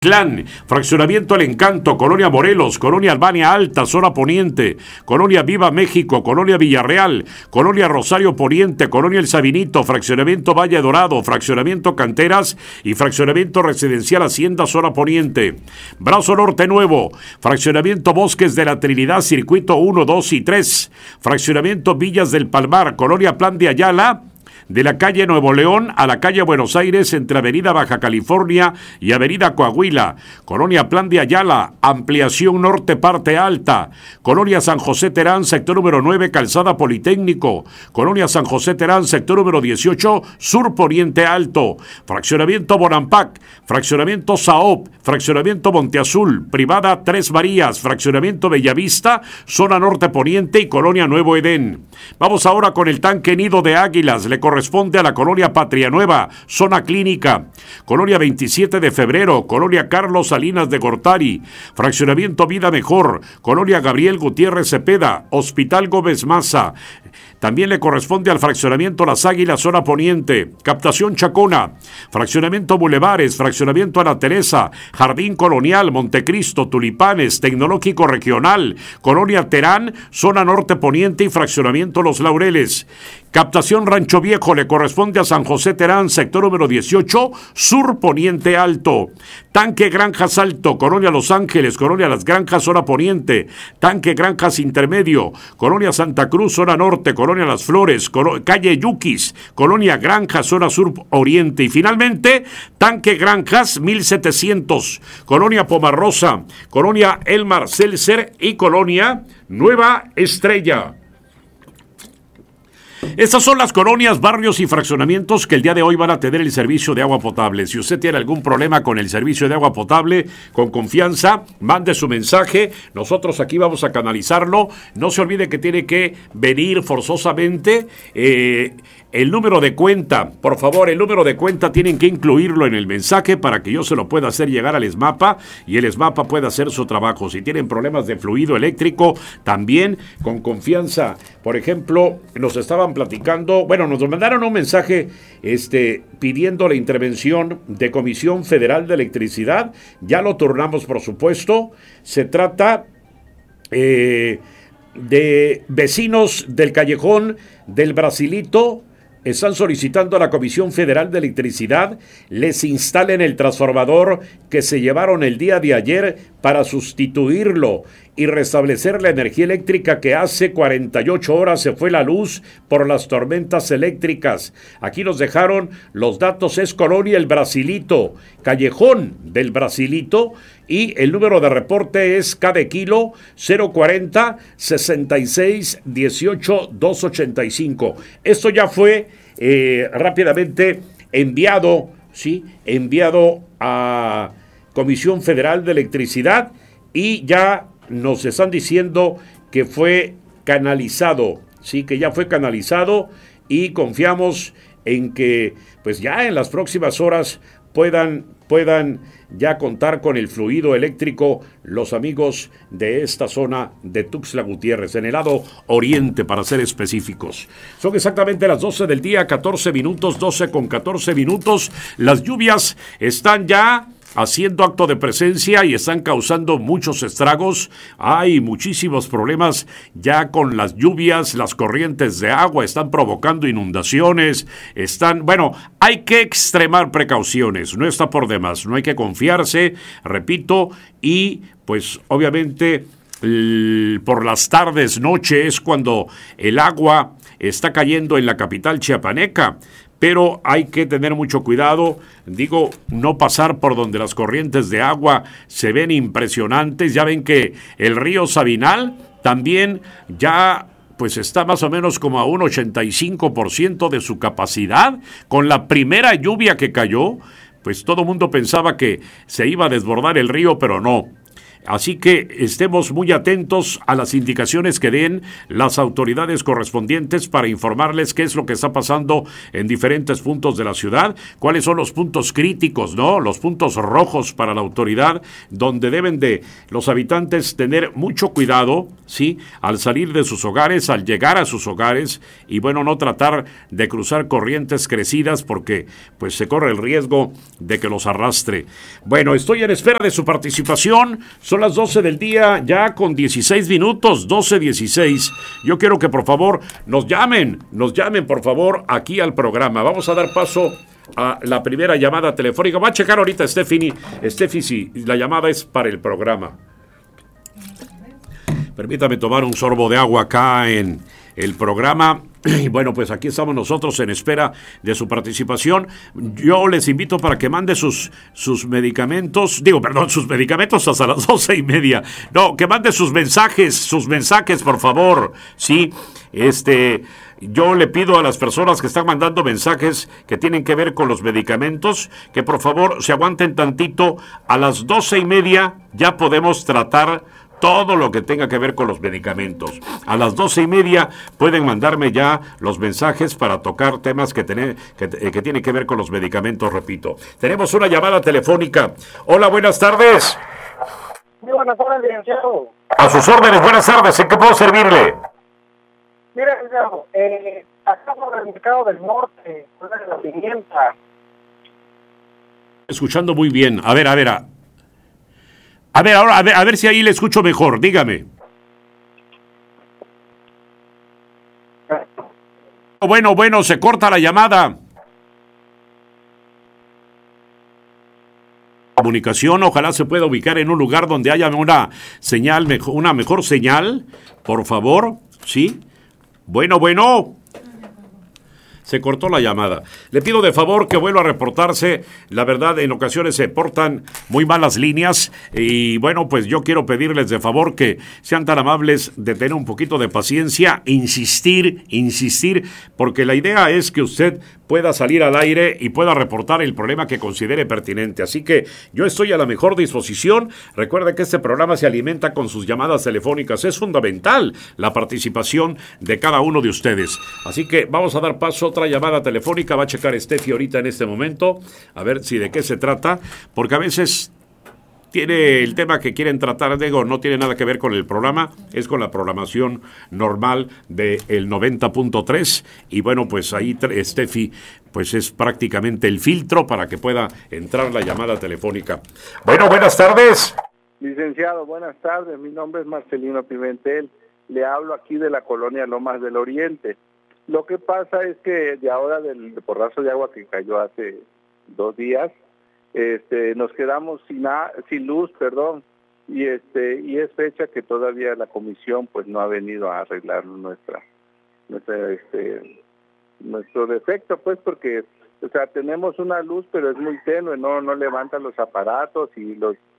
Clan, Fraccionamiento El Encanto, Colonia Morelos, Colonia Albania Alta, Zona Poniente, Colonia Viva México, Colonia Villarreal, Colonia Rosario Poniente, Colonia El Sabinito, Fraccionamiento Valle Dorado, Fraccionamiento Canteras y Fraccionamiento Residencial Hacienda, Zona Poniente. Brazo Norte Nuevo, Fraccionamiento Bosques de la Trinidad, Circuito 1, 2 y 3, Fraccionamiento Villas del Palmar, Colonia Plan de Ayala, de la calle Nuevo León a la calle Buenos Aires entre Avenida Baja California y Avenida Coahuila, Colonia Plan de Ayala, Ampliación Norte Parte Alta, Colonia San José Terán, sector número 9, Calzada Politécnico, Colonia San José Terán, sector número 18, Sur Poniente Alto, Fraccionamiento Bonampac, Fraccionamiento Saop, Fraccionamiento Monteazul, Privada Tres Marías, Fraccionamiento Bellavista, Zona Norte Poniente y Colonia Nuevo Edén. Vamos ahora con el tanque Nido de Águilas, le corresponde a la Colonia Patria Nueva, Zona Clínica, Colonia 27 de Febrero, Colonia Carlos Salinas de Gortari, Fraccionamiento Vida Mejor, Colonia Gabriel Gutiérrez Cepeda, Hospital Gómez Maza. También le corresponde al Fraccionamiento Las Águilas, Zona Poniente, Captación Chacona, Fraccionamiento Bulevares, Fraccionamiento Ana Teresa, Jardín Colonial, Montecristo, Tulipanes, Tecnológico Regional, Colonia Terán, Zona Norte Poniente y Fraccionamiento Los Laureles. Captación Rancho Viejo le corresponde a San José Terán, sector número 18, Sur Poniente Alto. Tanque Granjas Alto, Colonia Los Ángeles, Colonia Las Granjas, Zona Poniente. Tanque Granjas Intermedio, Colonia Santa Cruz, Zona Norte, Colonia Las Flores, calle Yuquis, Colonia Granjas, Zona Sur Oriente. Y finalmente, Tanque Granjas 1700, Colonia Pomarrosa, Colonia Elmar Seltzer y Colonia Nueva Estrella. Estas son las colonias, barrios y fraccionamientos que el día de hoy van a tener el servicio de agua potable. Si usted tiene algún problema con el servicio de agua potable, con confianza, mande su mensaje. Nosotros aquí vamos a canalizarlo. No se olvide que tiene que venir forzosamente el número de cuenta. Por favor, el número de cuenta tienen que incluirlo en el mensaje para que yo se lo pueda hacer llegar al ESMAPA y el ESMAPA pueda hacer su trabajo. Si tienen problemas de fluido eléctrico, también con confianza. Por ejemplo, nos estaban platicando, nos mandaron un mensaje pidiendo la intervención de Comisión Federal de Electricidad. Ya lo turnamos, por supuesto. Se trata de vecinos del callejón del Brasilito. Están solicitando a la Comisión Federal de Electricidad les instalen el transformador que se llevaron el día de ayer para sustituirlo y restablecer la energía eléctrica que hace 48 horas se fue la luz por las tormentas eléctricas. Aquí nos dejaron los datos, es Colonia El Brasilito, Callejón del Brasilito, y el número de reporte es K de kilo 040 66 18 285. Esto ya fue rápidamente enviado a Comisión Federal de Electricidad y ya nos están diciendo que fue canalizado, que ya fue canalizado y confiamos en que pues ya en las próximas horas puedan ya contar con el fluido eléctrico los amigos de esta zona de Tuxtla Gutiérrez, en el lado oriente para ser específicos. Son exactamente las 12 del día, 14 minutos, 12 con 14 minutos. Las lluvias están ya haciendo acto de presencia y están causando muchos estragos. Hay muchísimos problemas ya con las lluvias, las corrientes de agua están provocando inundaciones, hay que extremar precauciones, no está por demás, no hay que confiarse, repito, y pues obviamente por las tardes, noche es cuando el agua está cayendo en la capital chiapaneca. Pero hay que tener mucho cuidado, no pasar por donde las corrientes de agua se ven impresionantes. Ya ven que el río Sabinal también ya pues está más o menos como a un 85% de su capacidad. Con la primera lluvia que cayó, pues todo el mundo pensaba que se iba a desbordar el río, pero no. Así que estemos muy atentos a las indicaciones que den las autoridades correspondientes para informarles qué es lo que está pasando en diferentes puntos de la ciudad, cuáles son los puntos críticos, ¿no? Los puntos rojos para la autoridad, donde deben de los habitantes tener mucho cuidado, ¿sí? Al salir de sus hogares, al llegar a sus hogares, y bueno, no tratar de cruzar corrientes crecidas porque pues se corre el riesgo de que los arrastre. Bueno, estoy en espera de su participación. Son las 12 del día, ya con 16 minutos, 12:16. Yo quiero que por favor nos llamen por favor aquí al programa. Vamos a dar paso a la primera llamada telefónica. Va a checar ahorita Steffi si la llamada es para el programa. Permítame tomar un sorbo de agua acá en el programa. Y bueno, pues aquí estamos nosotros en espera de su participación. Yo les invito para que mande sus medicamentos, sus medicamentos hasta las 12:30. No, que mande sus mensajes, por favor. Sí, yo le pido a las personas que están mandando mensajes que tienen que ver con los medicamentos, que por favor se aguanten tantito. A las 12:30 ya podemos tratar todo lo que tenga que ver con los medicamentos. A las 12:30 pueden mandarme ya los mensajes para tocar temas que tienen que ver con los medicamentos, repito. Tenemos una llamada telefónica. Hola, buenas tardes. Muy buenas tardes, licenciado. A sus órdenes, buenas tardes. ¿En qué puedo servirle? Mira, licenciado, acá por el mercado del norte, de la pimienta. Escuchando muy bien. A ver, a ver si ahí le escucho mejor, dígame. Bueno, se corta la llamada. Comunicación, ojalá se pueda ubicar en un lugar donde haya una señal, una mejor señal, por favor, ¿sí? Bueno. Se cortó la llamada. Le pido de favor que vuelva a reportarse. La verdad, en ocasiones se portan muy malas líneas y bueno, pues yo quiero pedirles de favor que sean tan amables de tener un poquito de paciencia, insistir, porque la idea es que usted pueda salir al aire y pueda reportar el problema que considere pertinente. Así que yo estoy a la mejor disposición. Recuerde que este programa se alimenta con sus llamadas telefónicas. Es fundamental la participación de cada uno de ustedes. Así que vamos a dar paso a otra llamada telefónica. Va a checar Steffi ahorita en este momento, a ver si de qué se trata, porque a veces tiene el tema que quieren tratar, no tiene nada que ver con el programa, es con la programación normal del 90.3 y bueno, pues ahí Steffi pues es prácticamente el filtro para que pueda entrar la llamada telefónica. Bueno, buenas tardes. Licenciado, buenas tardes, mi nombre es Marcelino Pimentel, le hablo aquí de la colonia Lomas del Oriente. Lo que pasa es que de ahora del porrazo de agua que cayó hace 2 días, nos quedamos sin luz, y es fecha que todavía la comisión pues no ha venido a arreglar nuestro defecto, pues porque tenemos una luz pero es muy tenue, no levanta los aparatos y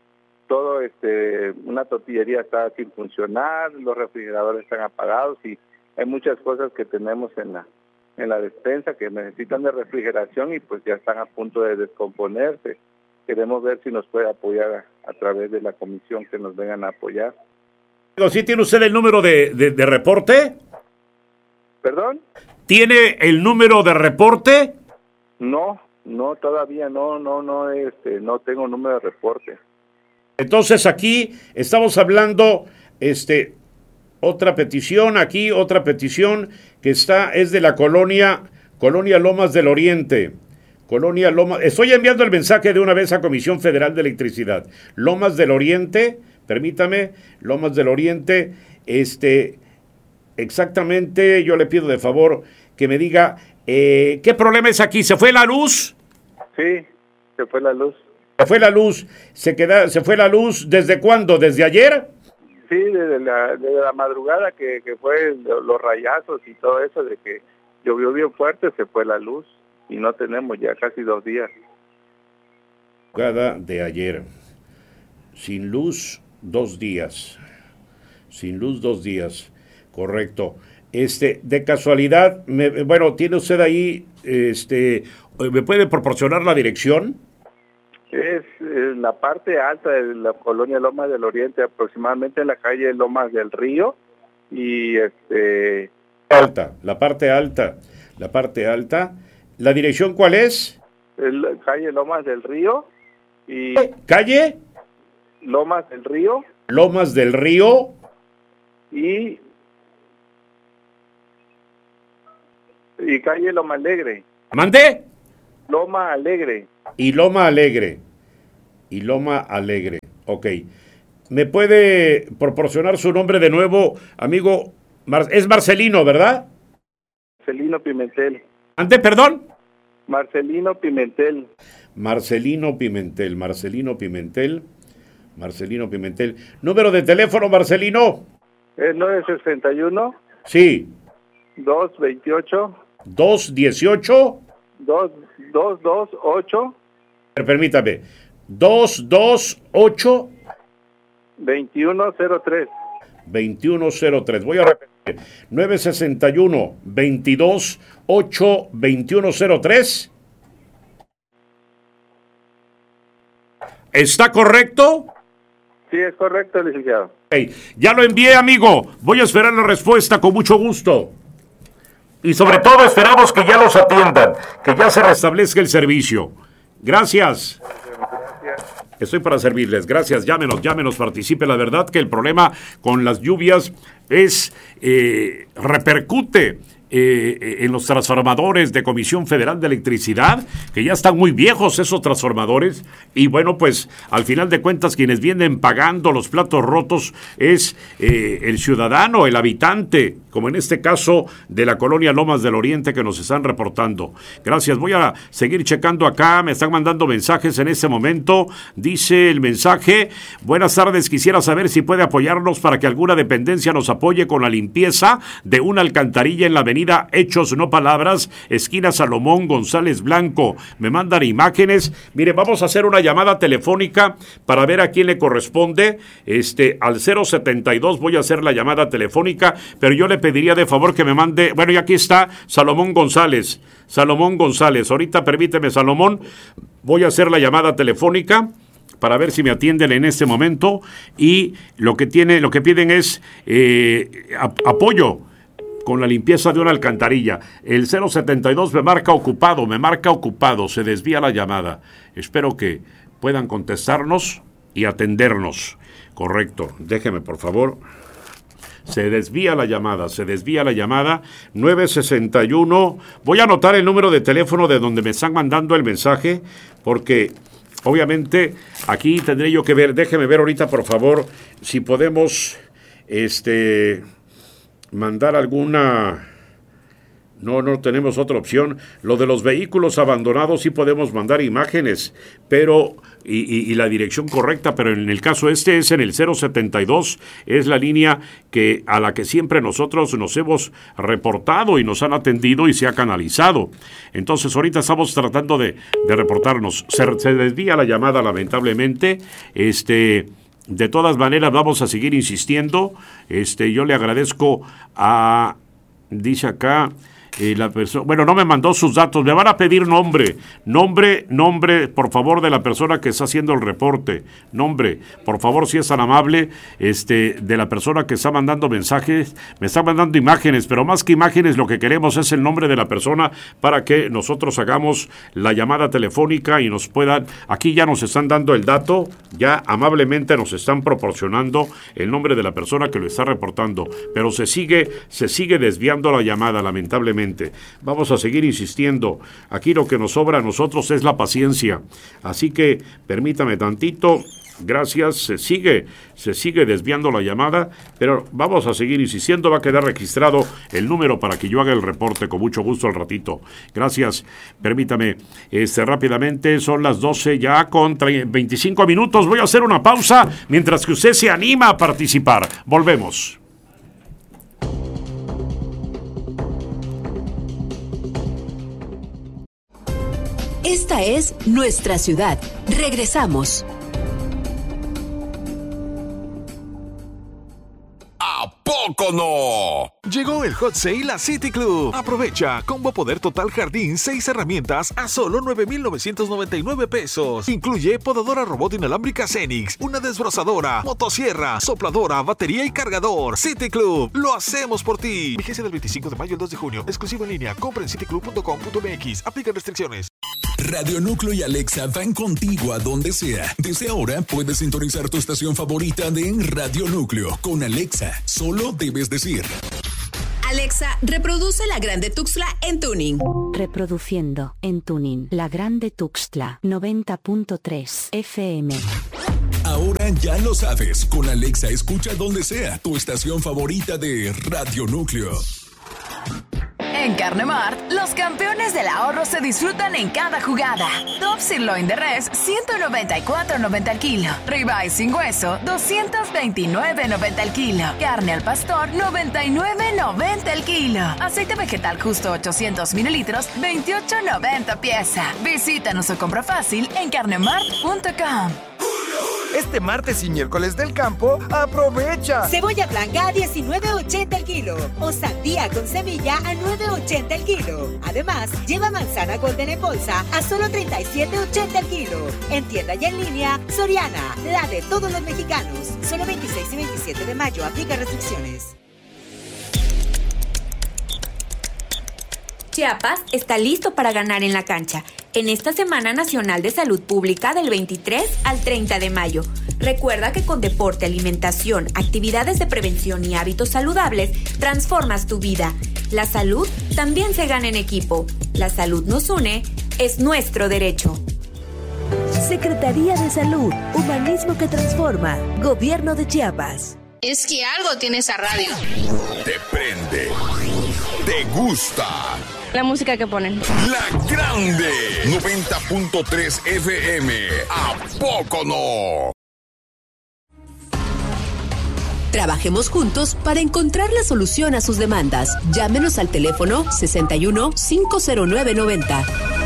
una tortillería está sin funcionar, los refrigeradores están apagados y hay muchas cosas que tenemos en la despensa que necesitan de refrigeración y pues ya están a punto de descomponerse. Queremos ver si nos puede apoyar a través de la comisión, que nos vengan a apoyar. ¿Sí tiene usted el número de reporte? ¿Perdón? ¿Tiene el número de reporte? No, todavía no tengo número de reporte. Entonces aquí estamos hablando, otra petición que es de la colonia Lomas del Oriente. Estoy enviando el mensaje de una vez a Comisión Federal de Electricidad. Lomas del Oriente, permítame, Lomas del Oriente, exactamente, yo le pido de favor que me diga, ¿qué problema es aquí? ¿Se fue la luz? Sí, se fue la luz. Se fue la luz, se fue la luz, ¿desde cuándo? ¿Desde ayer? Sí, desde la madrugada que fue los rayazos y todo eso, de que llovió bien fuerte, se fue la luz y no tenemos ya casi 2 días. Madrugada de ayer, sin luz 2 días, correcto. De casualidad, tiene usted ahí, ¿me puede proporcionar la dirección? Es la parte alta de la colonia Lomas del Oriente, aproximadamente en la calle Lomas del Río, y Alta, la parte alta. ¿La dirección cuál es? Calle Lomas del Río y ¿Calle? Lomas del Río Lomas del Río y calle Loma Alegre. ¿Mandé? Loma Alegre. Y Loma Alegre. Ok. ¿Me puede proporcionar su nombre de nuevo, amigo? Es Marcelino, ¿verdad? Marcelino Pimentel. ¿Ante, perdón? Marcelino Pimentel. Marcelino Pimentel. ¿Número de teléfono, Marcelino? Es 961. Sí. 228. 218. 228. Permítame. 228. 2103. 2103. Voy a repetir. 961 228 2103. ¿Está correcto? Sí, es correcto, licenciado. Okay. Ya lo envié, amigo. Voy a esperar la respuesta con mucho gusto. Y sobre todo esperamos que ya los atiendan, que ya se restablezca el servicio. Gracias. Estoy para servirles. Gracias. Llámenos, participe. La verdad que el problema con las lluvias repercute en los transformadores de Comisión Federal de Electricidad, que ya están muy viejos esos transformadores, y bueno, pues al final de cuentas quienes vienen pagando los platos rotos es el ciudadano, el habitante, como en este caso de la colonia Lomas del Oriente, que nos están reportando. Gracias, voy a seguir checando acá, me están mandando mensajes en este momento. Dice el mensaje: buenas tardes, quisiera saber si puede apoyarnos para que alguna dependencia nos apoye con la limpieza de una alcantarilla en la avenida Hechos No Palabras, esquina Salomón González Blanco. Me mandan imágenes. Mire, vamos a hacer una llamada telefónica para ver a quién le corresponde. Al 072 voy a hacer la llamada telefónica, pero yo le pediría de favor que me mande. Bueno, y aquí está Salomón González. Ahorita permíteme, Salomón, voy a hacer la llamada telefónica para ver si me atienden en este momento, y lo que piden es apoyo con la limpieza de una alcantarilla. El 072 me marca ocupado, se desvía la llamada. Espero que puedan contestarnos y atendernos. Correcto, déjeme por favor. Se desvía la llamada. 961. Voy a anotar el número de teléfono de donde me están mandando el mensaje, porque obviamente aquí tendré yo que ver. Déjeme ver ahorita, por favor, si podemos mandar alguna. No tenemos otra opción. Lo de los vehículos abandonados sí podemos mandar imágenes, pero y la dirección correcta, pero en el caso es en el 072, es la línea a la que siempre nosotros nos hemos reportado y nos han atendido y se ha canalizado. Entonces ahorita estamos tratando de reportarnos. Se desvía la llamada, lamentablemente. De todas maneras vamos a seguir insistiendo. Yo le agradezco dice acá, la persona, bueno, no me mandó sus datos, me van a pedir nombre, por favor, de la persona que está haciendo el reporte, nombre, por favor, si es tan amable, de la persona que está mandando mensajes, me está mandando imágenes, pero más que imágenes, lo que queremos es el nombre de la persona para que nosotros hagamos la llamada telefónica y nos puedan, aquí ya nos están dando el dato, ya amablemente nos están proporcionando el nombre de la persona que lo está reportando, pero se sigue desviando la llamada, lamentablemente. Vamos a seguir insistiendo. Aquí lo que nos sobra a nosotros es la paciencia. Así que permítame tantito. Gracias. Se sigue desviando la llamada, pero vamos a seguir insistiendo. Va a quedar registrado el número para que yo haga el reporte con mucho gusto al ratito. Gracias. Permítame rápidamente. Son las 12 ya con 25 minutos. Voy a hacer una pausa mientras que usted se anima a participar. Volvemos. Esta es nuestra ciudad. Regresamos. ¿A poco poco no? Llegó el Hot Sale a City Club. Aprovecha. Combo Poder Total Jardín, 6 herramientas a solo 9,999 pesos. Incluye podadora robot inalámbrica Cenix, una desbrozadora, motosierra, sopladora, batería y cargador. City Club, lo hacemos por ti. Vigencia del 25 de mayo al 2 de junio. Exclusivo en línea. Compra en cityclub.com.mx. Aplican restricciones. Radio Núcleo y Alexa van contigo a donde sea. Desde ahora puedes sintonizar tu estación favorita de Radio Núcleo. Con Alexa, solo debes decir: Alexa, reproduce La Grande Tuxtla en tuning. Reproduciendo en tuning La Grande Tuxtla 90.3 FM. Ahora ya lo sabes. Con Alexa escucha donde sea tu estación favorita de Radio Núcleo. En Carne Mart, los campeones del ahorro se disfrutan en cada jugada. Top Sirloin de res, $194.90 al kilo. Ribeye sin hueso, $229.90 al kilo. Carne al pastor, $99.90 al kilo. Aceite vegetal justo 800 mililitros, $28.90 pieza. Visítanos o compra fácil en carnemart.com. Este martes y miércoles del campo, aprovecha. Cebolla blanca a $19.80 el kilo o sandía con semilla a $9.80 el kilo. Además, lleva manzana golden en bolsa a solo $37.80 el kilo. En tienda y en línea, Soriana, la de todos los mexicanos. Solo 26 y 27 de mayo, aplica restricciones. Chiapas está listo para ganar en la cancha en esta Semana Nacional de Salud Pública del 23 al 30 de mayo. Recuerda que con deporte, alimentación, actividades de prevención y hábitos saludables, transformas tu vida. La salud también se gana en equipo. La salud nos une, es nuestro derecho. Secretaría de Salud, humanismo que transforma. Gobierno de Chiapas. Es que algo tiene esa radio. Te prende. Te gusta. La música que ponen. La Grande 90.3 FM. ¿A poco no? Trabajemos juntos para encontrar la solución a sus demandas. Llámenos al teléfono 61 509 90.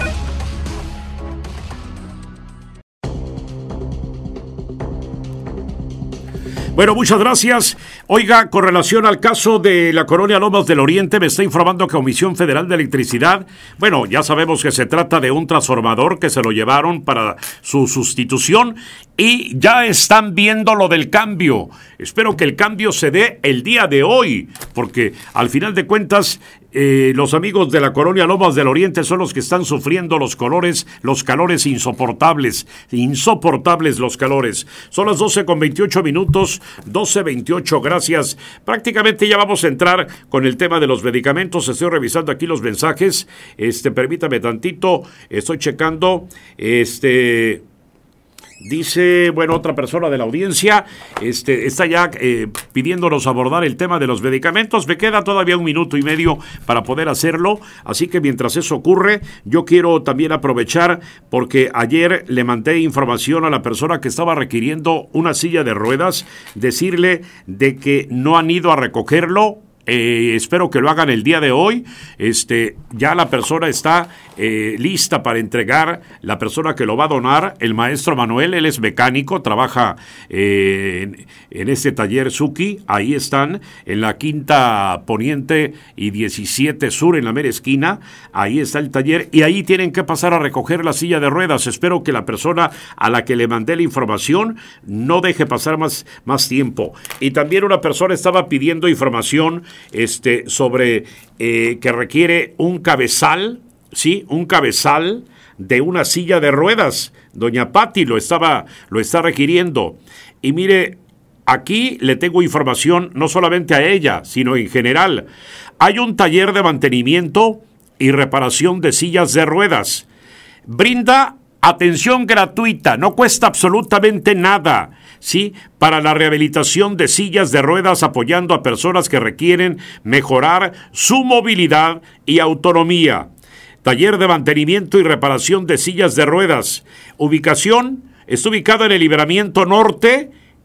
Bueno, muchas gracias. Oiga, con relación al caso de la colonia Lomas del Oriente, me está informando que Comisión Federal de Electricidad, bueno, ya sabemos que se trata de un transformador que se lo llevaron para su sustitución y ya están viendo lo del cambio. Espero que el cambio se dé el día de hoy, porque al final de cuentas los amigos de la colonia Lomas del Oriente son los que están sufriendo los calores insoportables los calores. Son las 12:28 minutos, 12:28, gracias. Prácticamente ya vamos a entrar con el tema de los medicamentos. Estoy revisando aquí los mensajes. Permítame tantito, estoy checando. Dice, bueno, otra persona de la audiencia está ya pidiéndonos abordar el tema de los medicamentos. Me queda todavía 1 minuto y medio para poder hacerlo, así que mientras eso ocurre, yo quiero también aprovechar porque ayer le mandé información a la persona que estaba requiriendo una silla de ruedas, decirle de que no han ido a recogerlo. Espero que lo hagan el día de hoy. Ya la persona está lista para entregar, la persona que lo va a donar, el maestro Manuel. Él es mecánico, trabaja en este taller Suki. Ahí están, en la Quinta Poniente y 17 Sur, en la mera esquina. Ahí está el taller y ahí tienen que pasar a recoger la silla de ruedas. Espero que la persona a la que le mandé la información no deje pasar más tiempo. Y también una persona estaba pidiendo información sobre que requiere un cabezal, ¿sí? Un cabezal de una silla de ruedas. Doña Patti lo está requiriendo. Y mire, aquí le tengo información no solamente a ella, sino en general. Hay un taller de mantenimiento y reparación de sillas de ruedas. Brinda atención gratuita, no cuesta absolutamente nada, ¿sí? Para la rehabilitación de sillas de ruedas, apoyando a personas que requieren mejorar su movilidad y autonomía. Taller de mantenimiento y reparación de sillas de ruedas. Ubicación, está ubicado en el Libramiento Norte,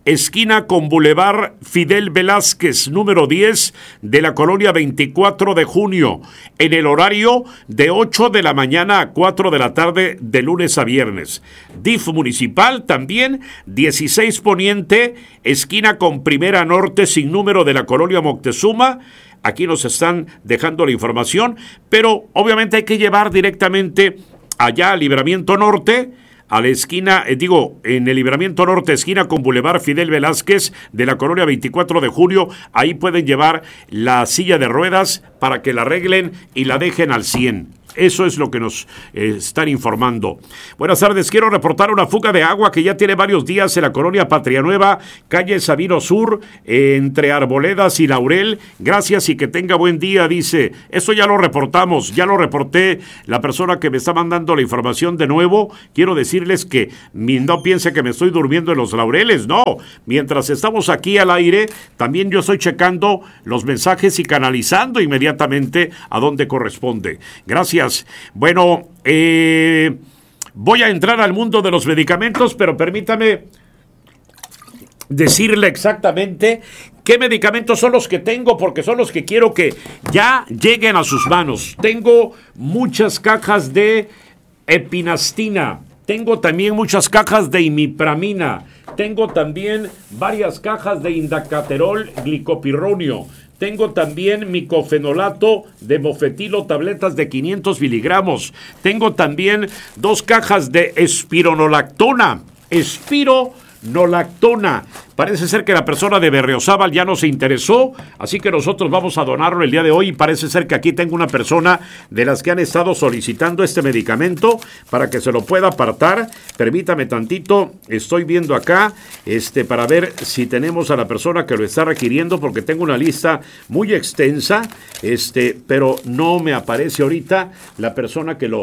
esquina con Boulevard Fidel Velázquez, número 10 de la colonia 24 de junio, en el horario de 8 de la mañana a 4 de la tarde de lunes a viernes. DIF municipal también, 16 Poniente, esquina con Primera Norte sin número de la colonia Moctezuma. Aquí nos están dejando la información, pero obviamente hay que llevar directamente allá al Libramiento Norte, a la esquina, en el Libramiento Norte, esquina con Boulevard Fidel Velázquez de la colonia 24 de junio, ahí pueden llevar la silla de ruedas para que la arreglen y la dejen al 100. Eso es lo que nos están informando. Buenas tardes, quiero reportar una fuga de agua que ya tiene varios días en la colonia Patria Nueva, calle Sabino Sur, entre Arboledas y Laurel. Gracias y que tenga buen día, dice. Eso ya lo reportamos, ya lo reporté. La persona que me está mandando la información de nuevo, quiero decirles que no piense que me estoy durmiendo en los laureles, no. Mientras estamos aquí al aire, también yo estoy checando los mensajes y canalizando inmediatamente a donde corresponde. Gracias. Bueno, voy a entrar al mundo de los medicamentos, pero permítame decirle exactamente qué medicamentos son los que tengo, porque son los que quiero que ya lleguen a sus manos. Tengo muchas cajas de epinastina, tengo también muchas cajas de imipramina, tengo también varias cajas de indacaterol glicopirronio. Tengo también micofenolato de mofetilo, tabletas de 500 miligramos. Tengo también 2 cajas de espironolactona. Espironolactona. Parece ser que la persona de Berriozábal ya no se interesó, así que nosotros vamos a donarlo el día de hoy. Y parece ser que aquí tengo una persona de las que han estado solicitando este medicamento para que se lo pueda apartar. Permítame tantito, estoy viendo acá para ver si tenemos a la persona que lo está requiriendo, porque tengo una lista muy extensa, pero no me aparece ahorita la persona que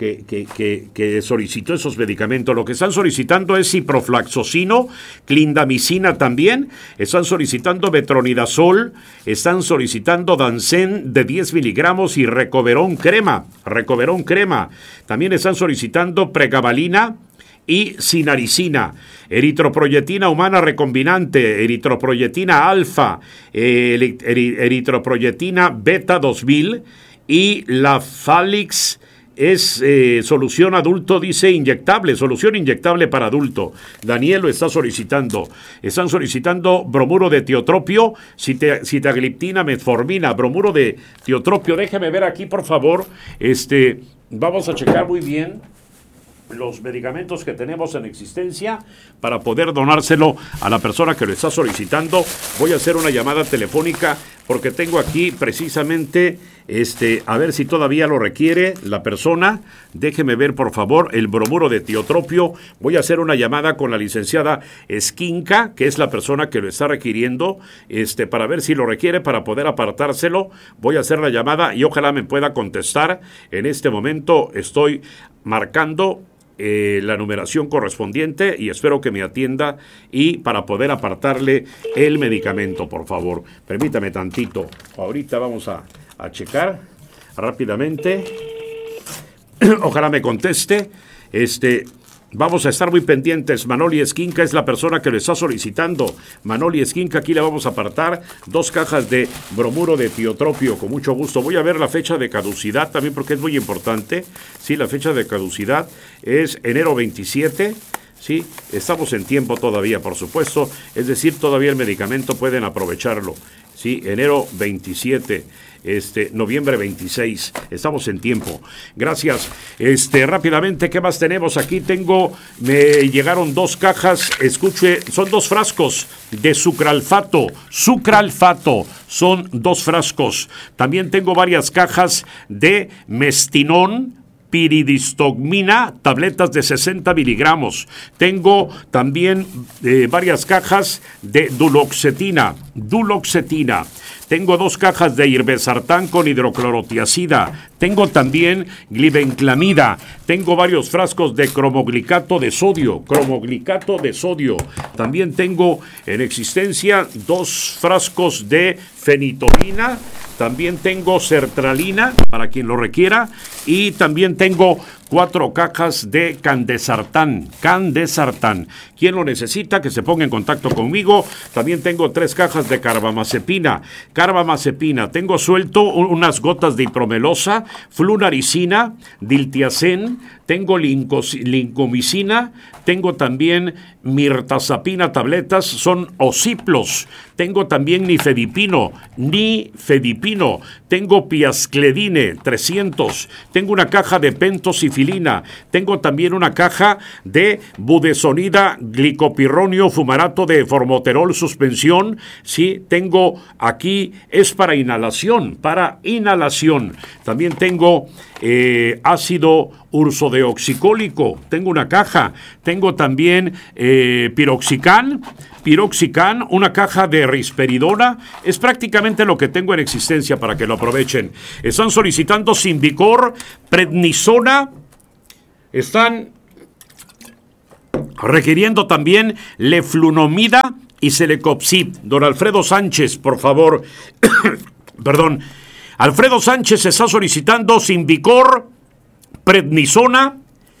solicitó esos medicamentos. Lo que están solicitando es ciprofloxacino, clindamicina también, están solicitando metronidazol, están solicitando Dansen de 10 miligramos y Recoverón crema, también están solicitando pregabalina y sinaricina, eritroproyetina humana recombinante, eritroproyetina alfa, eritroproyetina beta 2000 y la Falix. Es solución adulto, dice inyectable, solución inyectable para adulto. Daniel lo está solicitando. Están solicitando bromuro de tiotropio, sitagliptina, metformina, bromuro de tiotropio. Déjeme ver aquí, por favor. Vamos a checar muy bien los medicamentos que tenemos en existencia para poder donárselo a la persona que lo está solicitando. Voy a hacer una llamada telefónica porque tengo aquí precisamente a ver si todavía lo requiere la persona. Déjeme ver, por favor, el bromuro de tiotropio. Voy a hacer una llamada con la licenciada Esquinca, que es la persona que lo está requiriendo, para ver si lo requiere para poder apartárselo. Voy a hacer la llamada y ojalá me pueda contestar. En este momento estoy marcando la numeración correspondiente y espero que me atienda y para poder apartarle el medicamento, por favor. Permítame tantito. Ahorita vamos a checar rápidamente. Ojalá me conteste. Vamos a estar muy pendientes. Manoli Esquinca es la persona que lo está solicitando. Manoli Esquinca, aquí le vamos a apartar 2 cajas de bromuro de tiotropio, con mucho gusto. Voy a ver la fecha de caducidad también porque es muy importante. Sí, la fecha de caducidad es enero 27. Sí, estamos en tiempo todavía, por supuesto. Es decir, todavía el medicamento pueden aprovecharlo. Sí, enero 27. Noviembre 26, estamos en tiempo. Gracias. Rápidamente, ¿qué más tenemos aquí? Me llegaron 2 cajas, escuche, son 2 frascos de sucralfato, son 2 frascos. También tengo varias cajas de mestinón, piridistogmina, tabletas de 60 miligramos. Tengo también varias cajas de duloxetina. Tengo 2 cajas de irbesartán con hidroclorotiazida. Tengo también glibenclamida. Tengo varios frascos de cromoglicato de sodio. También tengo en existencia 2 frascos de fenitoína. También tengo sertralina para quien lo requiera. Y también tengo 4 cajas de Candesartán. ¿Quién lo necesita? Que se ponga en contacto conmigo. También tengo 3 cajas de carbamazepina. Tengo suelto unas gotas de ipromelosa, flunaricina, diltiazem, tengo lincomicina, tengo también mirtazapina tabletas, son ociplos. Tengo también nifedipino, tengo piascledine 300, tengo una caja de pentosifilina, tengo también una caja de budesonida, glicopirronio, fumarato de formoterol suspensión, sí, tengo aquí, es para inhalación, también tengo ácido ursodeoxicólico, tengo una caja, tengo también piroxicam, una caja de risperidona, es prácticamente lo que tengo en existencia para que lo aprovechen. Están solicitando Symbicort, prednisona, están requiriendo también leflunomida y Celecoxib. Don Alfredo Sánchez, por favor, perdón, Alfredo Sánchez está solicitando Symbicort, prednisona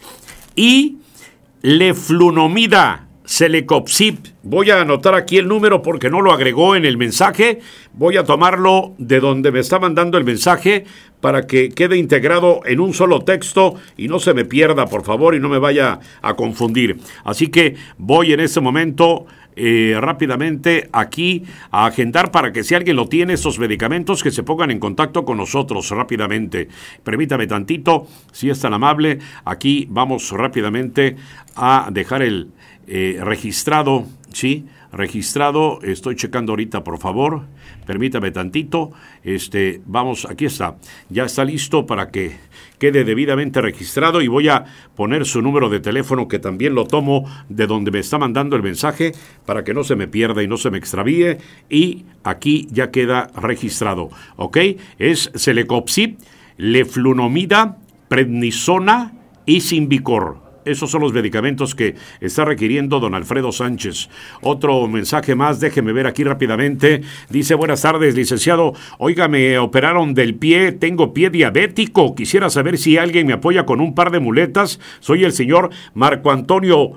y leflunomida, Celecoxib. Voy a anotar aquí el número porque no lo agregó en el mensaje. Voy a tomarlo de donde me está mandando el mensaje para que quede integrado en un solo texto y no se me pierda, por favor, y no me vaya a confundir. Así que voy en este momento rápidamente aquí a agendar para que si alguien lo tiene, estos medicamentos, que se pongan en contacto con nosotros rápidamente. Permítame tantito, si es tan amable. Aquí vamos rápidamente a dejar el registrado, ¿sí? Registrado, estoy checando ahorita, por favor, permítame tantito, vamos, aquí está, ya está listo para que quede debidamente registrado y voy a poner su número de teléfono, que también lo tomo de donde me está mandando el mensaje para que no se me pierda y no se me extravíe, y aquí ya queda registrado, ¿ok? Es Celecoxib, leflunomida, prednisona y Symbicort. Esos son los medicamentos que está requiriendo don Alfredo Sánchez. Otro mensaje más, déjeme ver aquí rápidamente. Dice, buenas tardes, licenciado. Oiga, me operaron del pie, tengo pie diabético. Quisiera saber si alguien me apoya con un par de muletas. Soy el señor Marco Antonio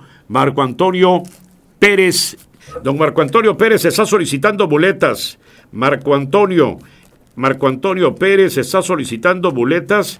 Pérez. Don Marco Antonio Pérez está solicitando muletas. Marco Antonio Pérez está solicitando muletas.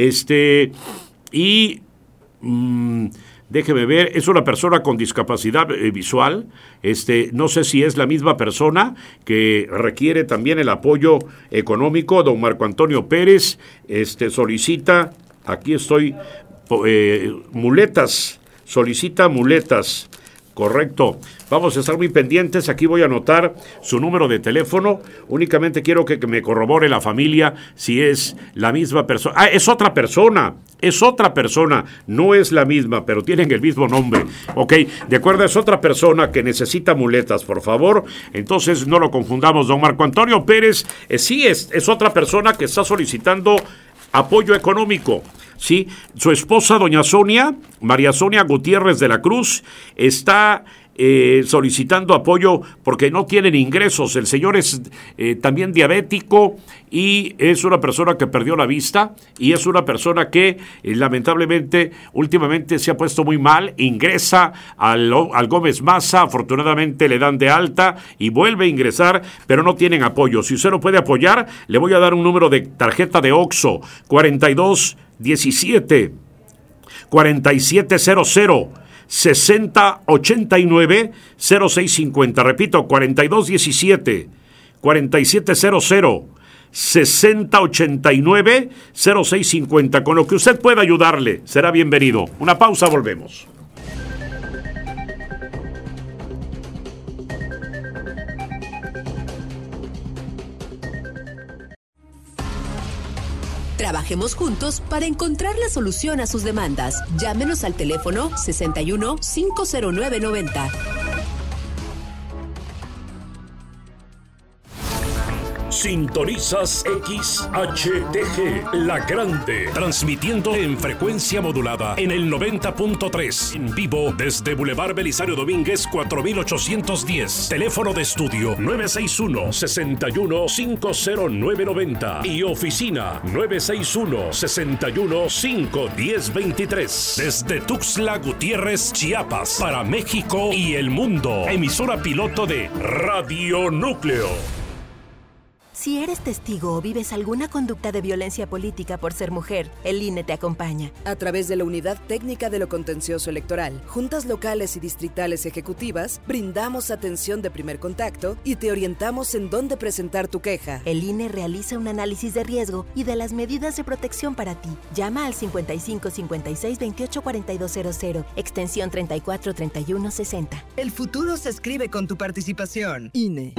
Déjeme ver, es una persona con discapacidad visual, no sé si es la misma persona que requiere también el apoyo económico. Don Marco Antonio Pérez solicita, aquí estoy, muletas, solicita muletas. Correcto. Vamos a estar muy pendientes. Aquí voy a anotar su número de teléfono. Únicamente quiero que me corrobore la familia si es la misma persona. Ah, es otra persona. No es la misma, pero tienen el mismo nombre. Ok, de acuerdo, es otra persona que necesita muletas, por favor. Entonces no lo confundamos. Don Marco Antonio Pérez, sí es otra persona que está solicitando apoyo económico. Sí, su esposa, doña Sonia, María Sonia Gutiérrez de la Cruz, está solicitando apoyo porque no tienen ingresos. El señor es también diabético y es una persona que perdió la vista y es una persona que lamentablemente últimamente se ha puesto muy mal. Ingresa al Gómez Maza, afortunadamente le dan de alta y vuelve a ingresar, pero no tienen apoyo. Si usted lo puede apoyar, le voy a dar un número de tarjeta de OXXO, 4217 4700 6089 0650. Repito, 4217 4700 6089 0650. Con lo que usted pueda ayudarle, será bienvenido. Una pausa, volvemos. Trabajemos juntos para encontrar la solución a sus demandas. Llámenos al teléfono 61 509 90. Sintonizas XHTG, La Grande, transmitiendo en frecuencia modulada en el 90.3, en vivo desde Boulevard Belisario Domínguez 4810. Teléfono de estudio 961-61-50990 y oficina 961-61-51023. Desde Tuxtla Gutiérrez, Chiapas, para México y el mundo. Emisora piloto de Radio Núcleo. Si eres testigo o vives alguna conducta de violencia política por ser mujer, el INE te acompaña. A través de la Unidad Técnica de lo Contencioso Electoral, juntas locales y distritales ejecutivas, brindamos atención de primer contacto y te orientamos en dónde presentar tu queja. El INE realiza un análisis de riesgo y de las medidas de protección para ti. Llama al 55 56 28 4200, extensión 34 31 60. El futuro se escribe con tu participación. INE.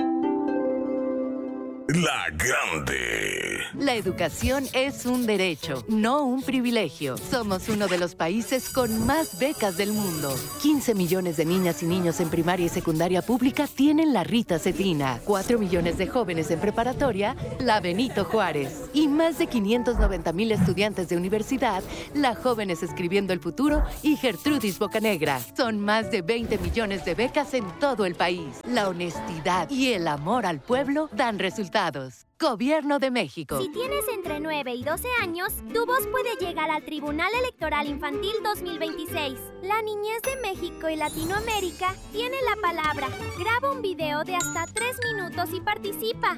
La Grande. La educación es un derecho, no un privilegio. Somos uno de los países con más becas del mundo. 15 millones de niñas y niños en primaria y secundaria pública tienen la Rita Cetina. 4 millones de jóvenes en preparatoria, la Benito Juárez. Y más de 590,000 estudiantes de universidad, la Jóvenes Escribiendo el Futuro y Gertrudis Bocanegra. Son más de 20 millones de becas en todo el país. La honestidad y el amor al pueblo dan resultados. Gobierno de México. Si tienes entre 9 y 12 años, tu voz puede llegar al Tribunal Electoral Infantil 2026. La niñez de México y Latinoamérica tiene la palabra. Graba un video de hasta 3 minutos y participa.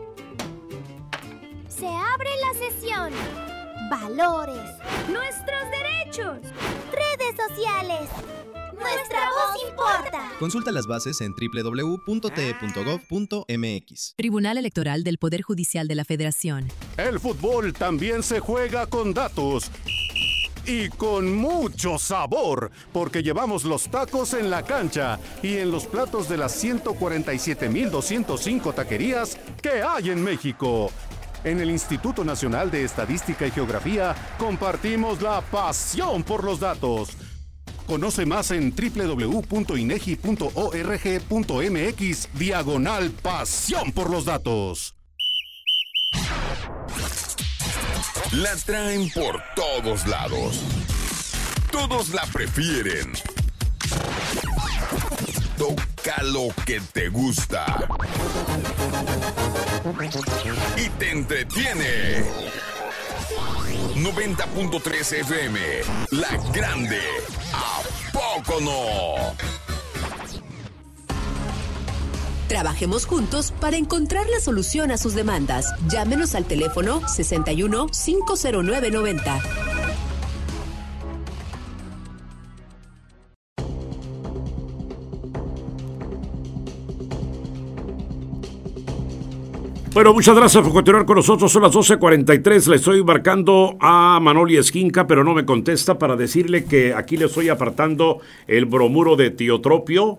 Se abre la sesión. Valores. Nuestros derechos. Redes sociales. Nuestra voz importa. Consulta las bases en www.te.gov.mx. Tribunal Electoral del Poder Judicial de la Federación. El fútbol también se juega con datos. Y con mucho sabor, porque llevamos los tacos en la cancha y en los platos de las 147,205 taquerías que hay en México. En el Instituto Nacional de Estadística y Geografía compartimos la pasión por los datos. Conoce más en www.inegi.org.mx/pasión por los datos. La traen por todos lados. Todos la prefieren. Toca lo que te gusta. Y te entretiene. 90.3 FM, La Grande. ¿A poco no? Trabajemos juntos para encontrar la solución a sus demandas. Llámenos al teléfono 61 509 90. Bueno, muchas gracias por continuar con nosotros. Son las 12:43. Le estoy marcando a Manoli Esquinca, pero no me contesta, para decirle que aquí le estoy apartando el bromuro de tiotropio.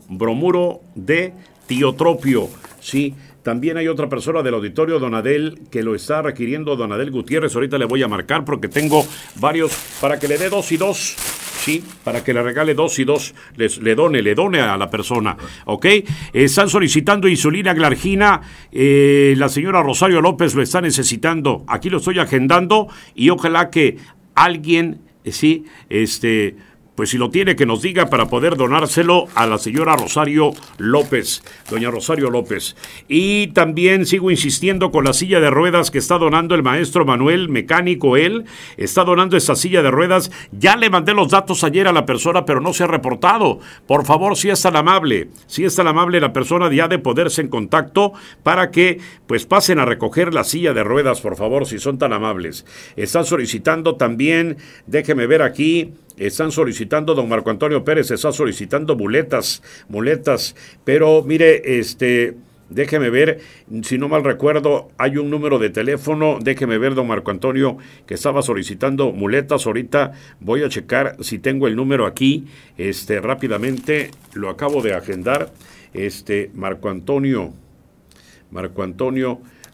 Sí. También hay otra persona del auditorio, Donadel, que lo está requiriendo, Donadel Gutiérrez. Ahorita le voy a marcar porque tengo varios para que le dé 2 y 2. Sí, para que le regale 2 y 2, le done a la persona, ¿ok? Están solicitando insulina glargina, la señora Rosario López lo está necesitando. Aquí lo estoy agendando y ojalá que alguien, pues si lo tiene, que nos diga para poder donárselo a la señora Rosario López, doña Rosario López. Y también sigo insistiendo con la silla de ruedas que está donando el maestro Manuel, mecánico. Él está donando esta silla de ruedas. Ya le mandé los datos ayer a la persona, pero no se ha reportado. Por favor, si es tan amable la persona ya de ponerse en contacto para que pues pasen a recoger la silla de ruedas, por favor, si son tan amables. Están solicitando también, déjeme ver aquí, están solicitando, don Marco Antonio Pérez está solicitando muletas, pero mire, déjeme ver, si no mal recuerdo, hay un número de teléfono, déjeme ver, don Marco Antonio, que estaba solicitando muletas. Ahorita voy a checar si tengo el número aquí, rápidamente, lo acabo de agendar, Marco Antonio,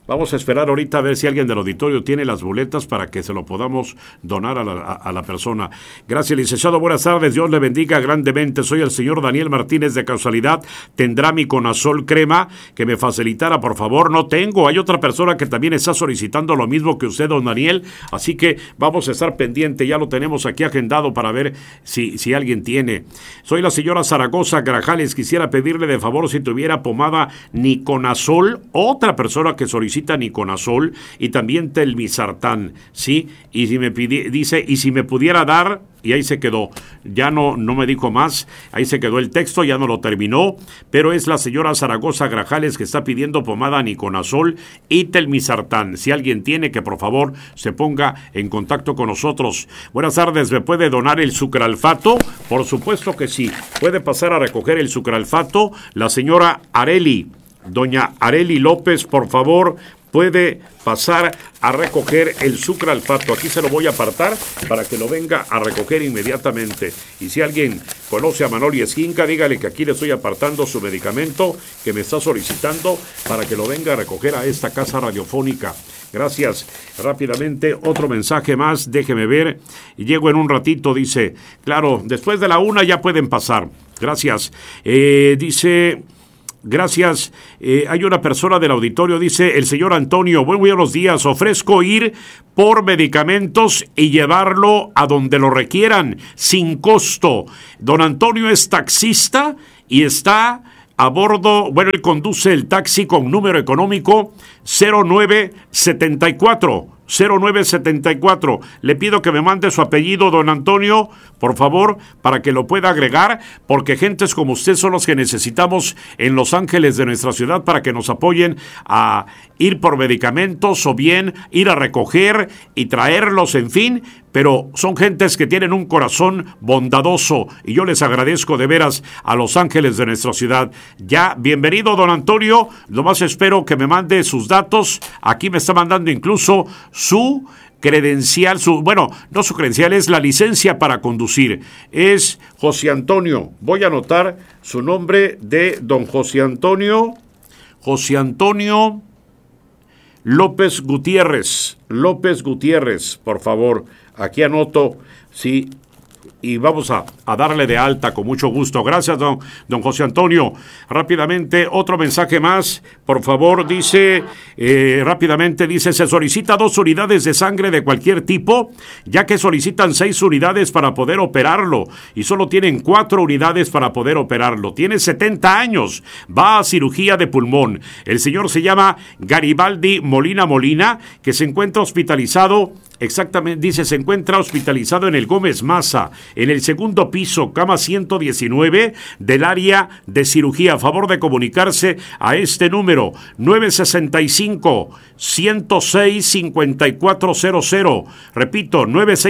Vamos a esperar ahorita a ver si alguien del auditorio tiene las boletas para que se lo podamos donar a la persona. Gracias, licenciado. Buenas tardes. Dios le bendiga grandemente. Soy el señor Daniel Martínez. De casualidad, ¿tendrá mi Conazol crema que me facilitara, por favor? No tengo. Hay otra persona que también está solicitando lo mismo que usted, don Daniel. Así que vamos a estar pendiente. Ya lo tenemos aquí agendado para ver si alguien tiene. Soy la señora Zaragoza Grajales. Quisiera pedirle de favor si tuviera pomada Niconazol. Otra persona que solicita Niconazol y también Telmisartán, ¿sí? Y si me dice, y si me pudiera dar, y ahí se quedó, ya no me dijo más, ahí se quedó el texto, ya no lo terminó, pero es la señora Zaragoza Grajales que está pidiendo pomada Niconazol y Telmisartán. Si alguien tiene, que por favor se ponga en contacto con nosotros. Buenas tardes, ¿me puede donar el sucralfato? Por supuesto que sí, puede pasar a recoger el sucralfato la señora Areli. Doña Areli López, por favor, puede pasar a recoger el sucralfato. Aquí se lo voy a apartar para que lo venga a recoger inmediatamente. Y si alguien conoce a Manoli Esquinca, dígale que aquí le estoy apartando su medicamento que me está solicitando para que lo venga a recoger a esta casa radiofónica. Gracias. Rápidamente, otro mensaje más, déjeme ver. Llego en un ratito, dice. Claro, después de la 1 ya pueden pasar. Gracias. Dice... Gracias. Hay una persona del auditorio, dice el señor Antonio, buenos días, ofrezco ir por medicamentos y llevarlo a donde lo requieran, sin costo. Don Antonio es taxista y está a bordo, él conduce el taxi con número económico 0974. Le pido que me mande su apellido, don Antonio, por favor, para que lo pueda agregar, porque gentes como usted son los que necesitamos en Los Ángeles de nuestra ciudad para que nos apoyen a ir por medicamentos o bien ir a recoger y traerlos, en fin, pero son gentes que tienen un corazón bondadoso y yo les agradezco de veras a Los Ángeles de nuestra ciudad. Ya, bienvenido, don Antonio, nomás espero que me mande sus datos. Aquí me está mandando incluso su credencial, no su credencial, es la licencia para conducir. Es José Antonio. Voy a anotar su nombre de don José Antonio López Gutiérrez, por favor. Aquí anoto, sí, y vamos a darle de alta con mucho gusto. Gracias, don José Antonio. Rápidamente, otro mensaje más, por favor, dice, se solicita 2 unidades de sangre de cualquier tipo, ya que solicitan 6 unidades para poder operarlo, y solo tienen 4 unidades para poder operarlo. Tiene 70 años, va a cirugía de pulmón. El señor se llama Garibaldi Molina, que se encuentra hospitalizado. Exactamente, dice, se encuentra hospitalizado en el Gómez Maza, en el segundo piso, cama 119 del área de cirugía. A favor de comunicarse a este número, 965-106-5400. Repito,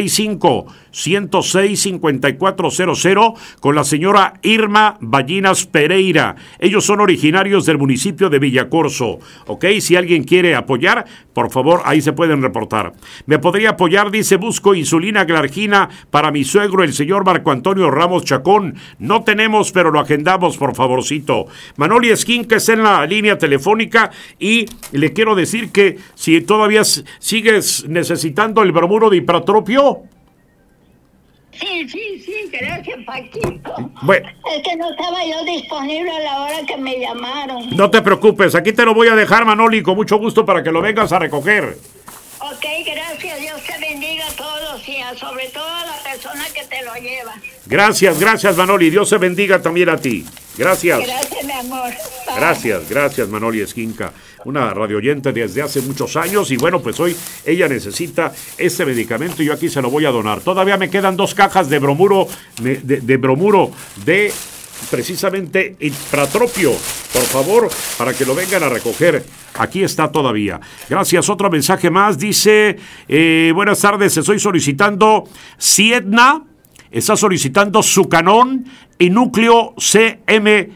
965-106-5400 con la señora Irma Ballinas Pereira. Ellos son originarios del municipio de Villacorso. Ok, si alguien quiere apoyar, por favor, ahí se pueden reportar. ¿Me podría apoyar? Dice, busco insulina glargina para mi suegro, el señor Marco Antonio Ramos Chacón. No tenemos, pero lo agendamos, por favorcito. Manoli Esquinca está en la línea telefónica y le quiero decir que si todavía sigues necesitando el bromuro de hipratropio. Sí, gracias, Paquito. Bueno. Es que no estaba yo disponible a la hora que me llamaron. No te preocupes, aquí te lo voy a dejar, Manoli, con mucho gusto para que lo vengas a recoger. Ok, gracias, Dios te bendiga a todos y sobre todo a la persona que te lo lleva. Gracias, Manoli, Dios te bendiga también a ti. Gracias, mi amor. Bye. Gracias, Manoli Esquinca, una radioyente desde hace muchos años y pues hoy ella necesita este medicamento y yo aquí se lo voy a donar. Todavía me quedan 2 cajas de bromuro, de bromuro de precisamente hipratropio, por favor, para que lo vengan a recoger. Aquí está todavía. Gracias. Otro mensaje más. Dice, buenas tardes, estoy solicitando Siedna, está solicitando Sucanón y núcleo CMP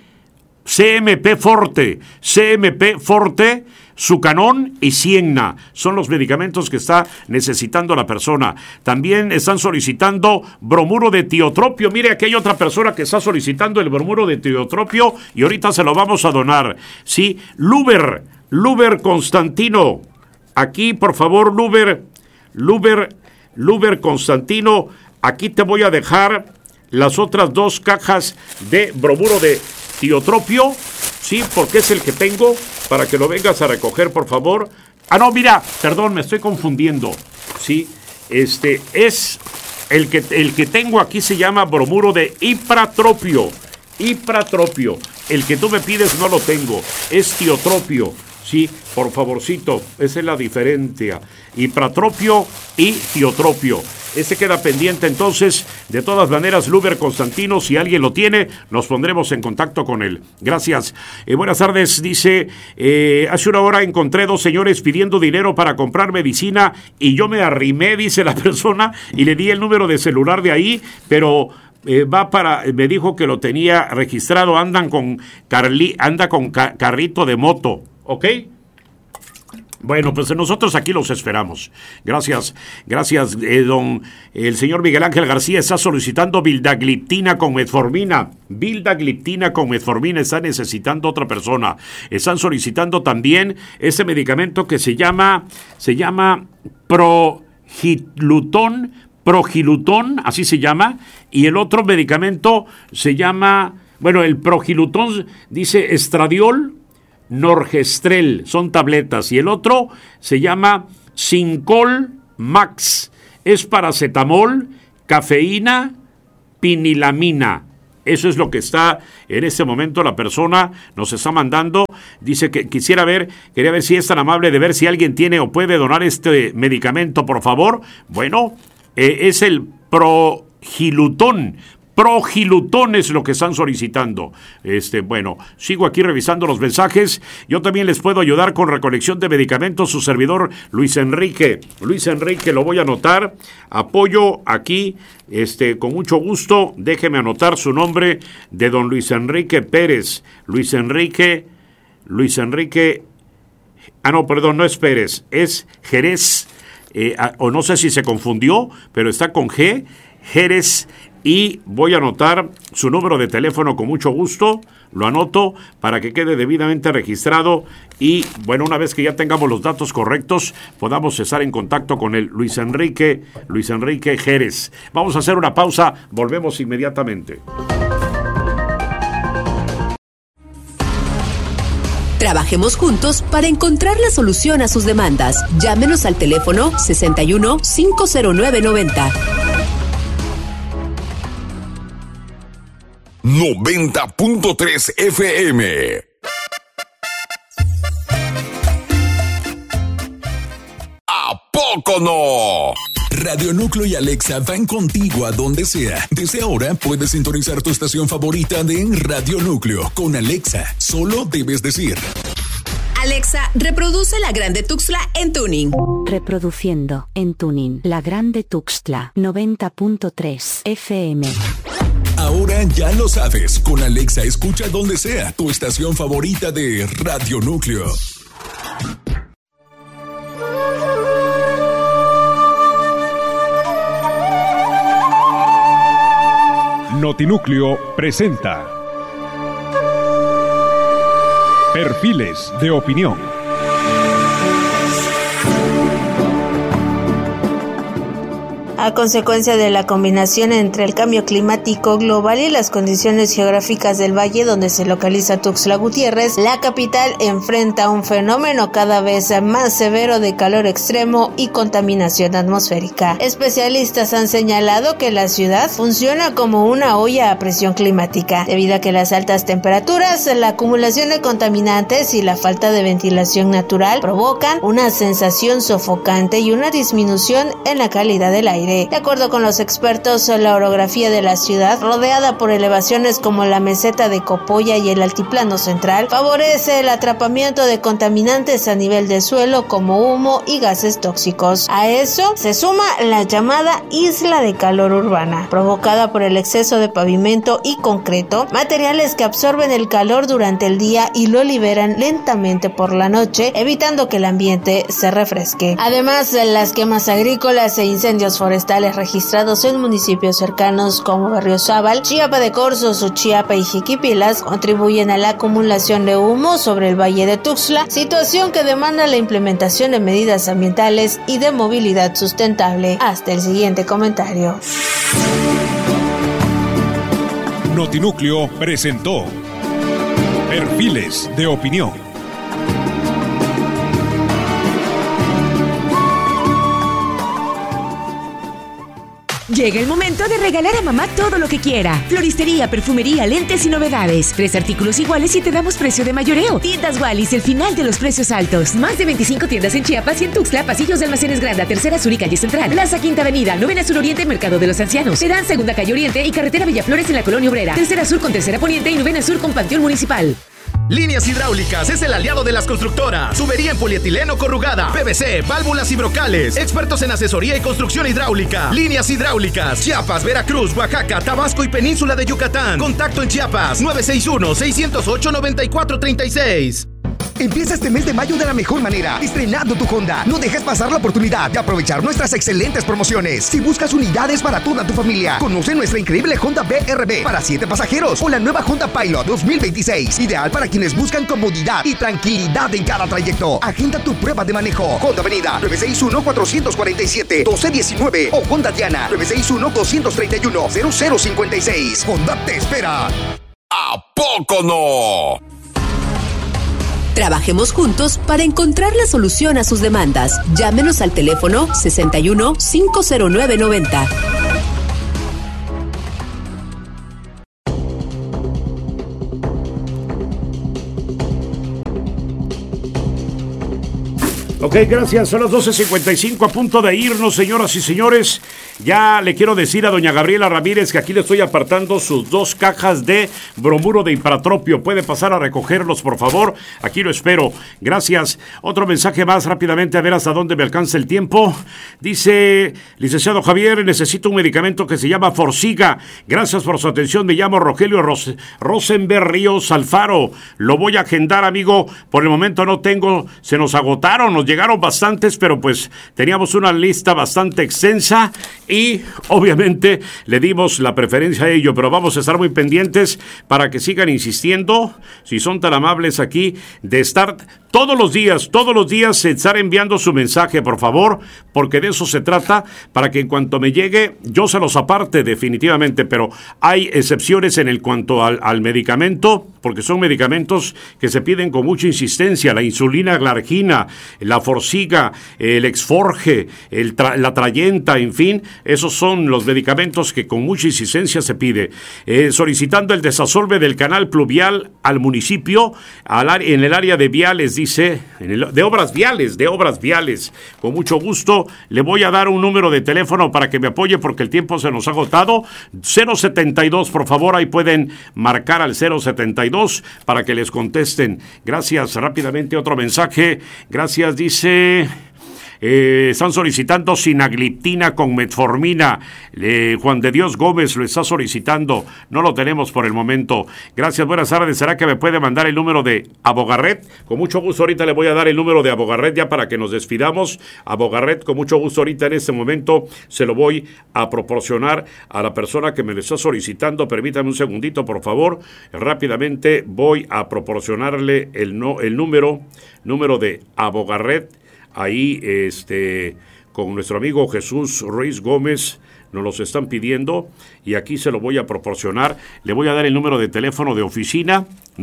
Forte, Sucanón y Sienna. Son los medicamentos que está necesitando la persona. También están solicitando bromuro de tiotropio. Mire, aquí hay otra persona que está solicitando el bromuro de tiotropio y ahorita se lo vamos a donar. Sí, Luber Luber Constantino. Aquí, por favor, Luber Constantino, aquí te voy a dejar las otras 2 cajas de bromuro de tiotropio, sí, porque es el que tengo, para que lo vengas a recoger, por favor. Ah, no, mira, perdón, me estoy confundiendo, sí, es el que tengo aquí se llama bromuro de ipratropio, el que tú me pides no lo tengo, es tiotropio. Sí, por favorcito, esa es la diferencia. Ipratropio y tiotropio. Ese queda pendiente entonces. De todas maneras, Luber Constantino, si alguien lo tiene, nos pondremos en contacto con él. Gracias. Buenas tardes, dice, hace una hora encontré 2 señores pidiendo dinero para comprar medicina y yo me arrimé, dice la persona, y le di el número de celular de ahí, pero... me dijo que lo tenía registrado, anda con carrito de moto, ¿ok? Bueno, pues nosotros aquí los esperamos. Gracias, el señor Miguel Ángel García está solicitando vildagliptina con metformina. Vildagliptina con metformina está necesitando otra persona. Están solicitando también ese medicamento que se llama Progilutón, así se llama, y el otro medicamento se llama, el Progilutón dice estradiol, norgestrel, son tabletas, y el otro se llama Sincol Max, es paracetamol, cafeína, pinilamina. Eso es lo que está en este momento la persona nos está mandando. Dice que quería ver si es tan amable de ver si alguien tiene o puede donar este medicamento, por favor. Bueno, es el Progilutón. Progilutón es lo que están solicitando. Sigo aquí revisando los mensajes. Yo también les puedo ayudar con recolección de medicamentos. Su servidor, Luis Enrique, lo voy a anotar. Apoyo aquí, con mucho gusto. Déjeme anotar su nombre de don Luis Enrique Pérez. Luis Enrique. No es Pérez, es Jerez. O no sé si se confundió, pero está con G, Jerez, y voy a anotar su número de teléfono con mucho gusto, lo anoto para que quede debidamente registrado y, una vez que ya tengamos los datos correctos, podamos estar en contacto con el Luis Enrique Jerez. Vamos a hacer una pausa, volvemos inmediatamente. Trabajemos juntos para encontrar la solución a sus demandas. Llámenos al teléfono 61 509 90. 90.3 FM. ¿A poco no? Radio Núcleo y Alexa van contigo a donde sea. Desde ahora puedes sintonizar tu estación favorita de Radio Núcleo con Alexa. Solo debes decir: Alexa, reproduce La Grande Tuxtla en tuning. Reproduciendo en tuning La Grande Tuxtla 90.3 FM. Ahora ya lo sabes, con Alexa escucha donde sea tu estación favorita de Radio Núcleo. Notinúcleo presenta Perfiles de Opinión. A consecuencia de la combinación entre el cambio climático global y las condiciones geográficas del valle donde se localiza Tuxtla Gutiérrez, la capital enfrenta un fenómeno cada vez más severo de calor extremo y contaminación atmosférica. Especialistas han señalado que la ciudad funciona como una olla a presión climática, debido a que las altas temperaturas, la acumulación de contaminantes y la falta de ventilación natural provocan una sensación sofocante y una disminución en la calidad del aire. De acuerdo con los expertos, la orografía de la ciudad, rodeada por elevaciones como la meseta de Copolla y el altiplano central, favorece el atrapamiento de contaminantes a nivel de suelo como humo y gases tóxicos. A eso se suma la llamada isla de calor urbana, provocada por el exceso de pavimento y concreto, materiales que absorben el calor durante el día y lo liberan lentamente por la noche, evitando que el ambiente se refresque. Además, las quemas agrícolas e incendios forestales registrados en municipios cercanos como Berriozábal, Chiapa de Corzo, Suchiapa y Jiquipilas contribuyen a la acumulación de humo sobre el Valle de Tuxtla, situación que demanda la implementación de medidas ambientales y de movilidad sustentable. Hasta el siguiente comentario. Notinúcleo presentó Perfiles de Opinión. Llega el momento de regalar a mamá todo lo que quiera. Floristería, perfumería, lentes y novedades. 3 artículos iguales y te damos precio de mayoreo. Tiendas Wallis, el final de los precios altos. Más de 25 tiendas en Chiapas y en Tuxtla, pasillos de Almacenes Granda, Tercera Sur y Calle Central. Plaza Quinta Avenida, Novena Sur Oriente, Mercado de los Ancianos. Terán, Segunda Calle Oriente y Carretera Villaflores en la Colonia Obrera. Tercera Sur con Tercera Poniente y Novena Sur con Panteón Municipal. Líneas Hidráulicas es el aliado de las constructoras. Tubería en polietileno corrugada, PVC, válvulas y brocales. Expertos en asesoría y construcción hidráulica. Líneas Hidráulicas. Chiapas, Veracruz, Oaxaca, Tabasco y Península de Yucatán. Contacto en Chiapas 961-608-9436. Empieza este mes de mayo de la mejor manera, estrenando tu Honda. No dejes pasar la oportunidad de aprovechar nuestras excelentes promociones. Si buscas unidades para toda tu familia, conoce nuestra increíble Honda BRB para 7 pasajeros o la nueva Honda Pilot 2026, ideal para quienes buscan comodidad y tranquilidad en cada trayecto. Agenda tu prueba de manejo. Honda Avenida 961-447-1219 o Honda Diana 961-231-0056. Honda te espera. ¿A poco no? Trabajemos juntos para encontrar la solución a sus demandas. Llámenos al teléfono 61 509 90. Ok, gracias. Son las 12:55, a punto de irnos, señoras y señores. Ya le quiero decir a doña Gabriela Ramírez que aquí le estoy apartando sus 2 cajas de bromuro de Impratropio. Puede pasar a recogerlos, por favor. Aquí lo espero. Gracias. Otro mensaje más rápidamente, a ver hasta dónde me alcanza el tiempo. Dice, licenciado Javier, necesito un medicamento que se llama Forxiga. Gracias por su atención. Me llamo Rogelio Rosenberg Ríos Alfaro. Lo voy a agendar, amigo. Por el momento no tengo. Se nos agotaron. Nos llegaron bastantes, pero pues teníamos una lista bastante extensa y obviamente le dimos la preferencia a ello, pero vamos a estar muy pendientes para que sigan insistiendo, si son tan amables aquí, de estar todos los días, estar enviando su mensaje, por favor, porque de eso se trata, para que en cuanto me llegue, yo se los aparte definitivamente, pero hay excepciones en el cuanto al medicamento, porque son medicamentos que se piden con mucha insistencia, la insulina glargina, la Forxiga, el Exforge, la Trayenta, en fin, esos son los medicamentos que con mucha insistencia se pide. Solicitando el desasolve del canal pluvial al municipio, en el área de viales, dice, de obras viales. Con mucho gusto, le voy a dar un número de teléfono para que me apoye porque el tiempo se nos ha agotado. 072, por favor, ahí pueden marcar al 072 para que les contesten. Gracias, rápidamente otro mensaje. Gracias, dice... están solicitando sinagliptina con metformina. Juan de Dios Gómez lo está solicitando. No lo tenemos por el momento. Gracias, buenas tardes. ¿Será que me puede mandar el número de Abogarret? Con mucho gusto ahorita le voy a dar el número de Abogarret ya para que nos despidamos. Abogarret, con mucho gusto ahorita en este momento se lo voy a proporcionar a la persona que me lo está solicitando. Permítame un segundito, por favor. Rápidamente voy a proporcionarle el número de Abogarret. Ahí, con nuestro amigo Jesús Ruiz Gómez, nos los están pidiendo y aquí se lo voy a proporcionar. Le voy a dar el número de teléfono de oficina,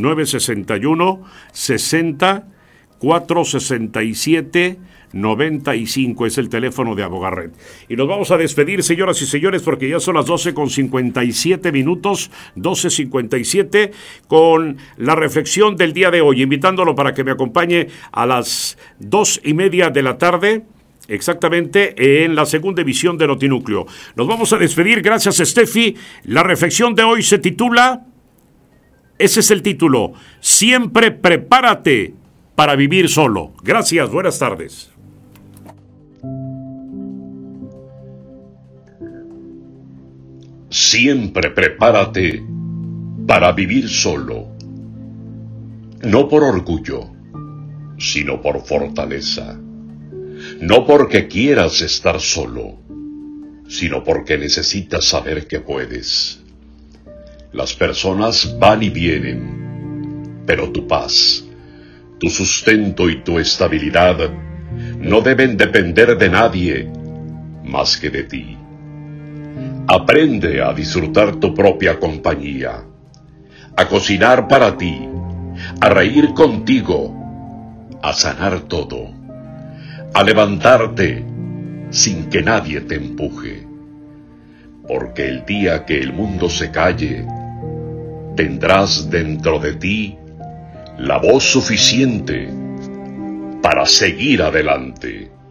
961-60-467-95, es el teléfono de Abogarret. Y nos vamos a despedir, señoras y señores, porque ya son las 12:57 minutos, 12:57, con la reflexión del día de hoy, invitándolo para que me acompañe a las 2:30 de la tarde, exactamente en la segunda emisión de Notinúcleo. Nos vamos a despedir, gracias Steffi. La reflexión de hoy se titula, ese es el título, siempre prepárate para vivir solo. Gracias, buenas tardes. Siempre prepárate para vivir solo, no por orgullo, sino por fortaleza, no porque quieras estar solo, sino porque necesitas saber que puedes. Las personas van y vienen, pero tu paz, tu sustento y tu estabilidad no deben depender de nadie más que de ti. Aprende a disfrutar tu propia compañía, a cocinar para ti, a reír contigo, a sanar todo, a levantarte sin que nadie te empuje, porque el día que el mundo se calle, tendrás dentro de ti la voz suficiente para seguir adelante.